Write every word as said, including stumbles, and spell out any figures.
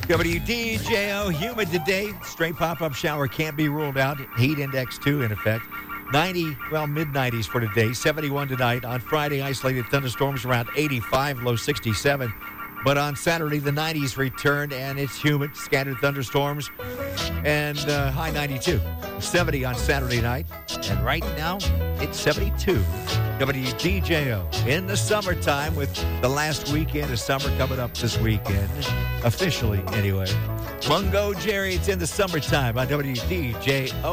W D J O, humid today. Straight pop-up shower can't be ruled out. Heat index two in effect. ninety, well, mid nineties for today. seventy-one tonight. On Friday, isolated thunderstorms around eighty-five, low sixty-seven. But on Saturday, the nineties return, and it's humid. Scattered thunderstorms, and uh, high ninety-two. seventy on Saturday night. And right now, it's seventy-two. W D J O in the summertime with the last weekend of summer coming up this weekend. Officially, anyway. Mungo Jerry, it's in the summertime on W D J O.